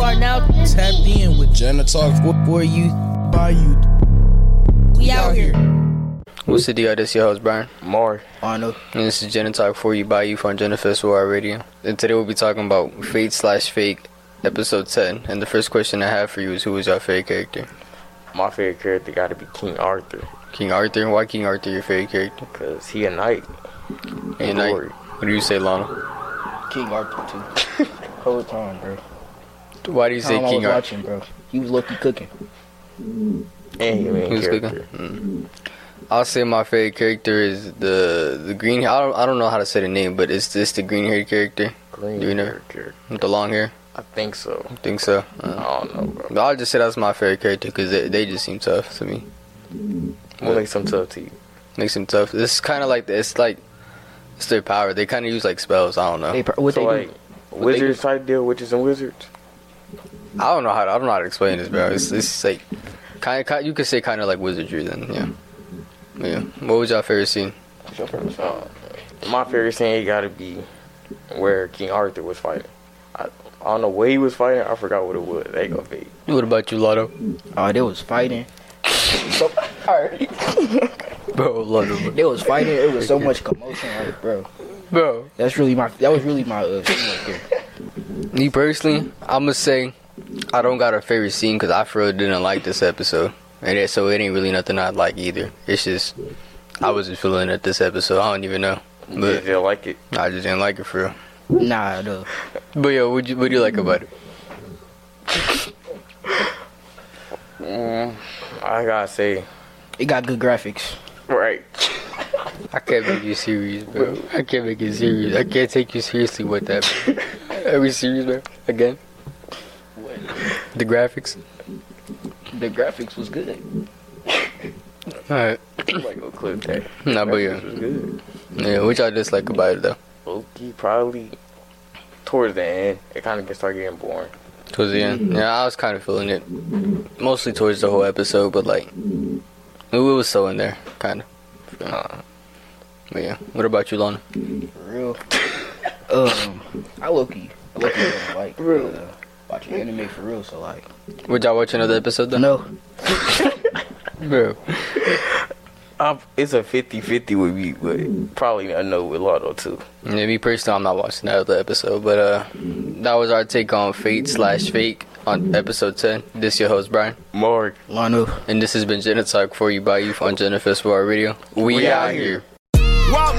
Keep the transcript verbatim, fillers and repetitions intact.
are now tapped in with Jenna Talk for, for you, by you. We, we out, out here. What's the deal? This your host, Brian. Mark. Arnold. And this is Jenna Talk for you, by you from Jenna Festival Radio. And today we'll be talking about Fate slash Fake, episode ten. And the first question I have for you is, who is your favorite character? My favorite character got to be King Arthur. King Arthur? Why King Arthur your favorite character? Because he a knight. He a knight. What do you say, Lana? King Arthur, too. Whole time, bro. Why do you say King Arthur? watching, bro. He was lucky cooking. And he, he was cooking. Mm. I'll say my favorite character is the the green. I don't I don't know how to say the name, but it's this the green haired character. Green do you know? character with the long hair. I think so. I think so. Uh, I don't know, bro. I'll just say that's my favorite character because they they just seem tough to me. What makes them tough to you? Makes them tough. It's kind of like it's like it's their power. They kind of use like spells. I don't know. They, what so they like do? Wizards type deal, witches and wizards. I don't know how to, I don't know how to explain this, bro. It's it's like kind of you could say kind of like wizardry then, yeah. Yeah. What was your favorite scene? What's your favorite scene? Uh, my favorite scene got to be where King Arthur was fighting. I, I don't know where he was fighting. I forgot what it was. They go fade. What about you, Lotto? Oh, they was fighting. So, alright. Bro, Lotto. Bro. They was fighting. It was so much commotion, like, bro. Bro, that's really my. That was really my uh, scene right there. Me personally, I'ma say I don't got a favorite scene because I for real didn't like this episode, and it, so it ain't really nothing I like either. It's just I wasn't feeling it this episode. I don't even know. But you didn't like it? I just didn't like it for real. Nah, no. But yo, what you what do you like about it? mm, I gotta say, it got good graphics. Right. I can't make you serious, bro. I can't make you serious. I can't take you seriously with that. Bro. Are we serious, bro? Again? What? The graphics? The graphics was good. Alright. I'm like, go clip that. Nah, but yeah. Was good. Yeah, what y'all dislike about it, though? Okay, probably towards the end, it kind of gets start getting boring. Towards the end? Yeah, I was kind of feeling it. Mostly towards the whole episode, but like, it was so in there, kind of. Uh, but yeah, what about you, Lana? For real? um, I low-key, I low-key don't like uh, watching anime for real, so like... Would y'all watch another episode, though? No. Bro. I'm, it's a fifty-fifty with me, but probably a no with Lotto, too. Yeah, me personally, I'm not watching that other episode, but uh, that was our take on Fate slash Fake on episode ten. This your host, Brian. Mark. Lano. And this has been Jenna Talk for you by you on Jenna Festival Radio. We, we out here. here.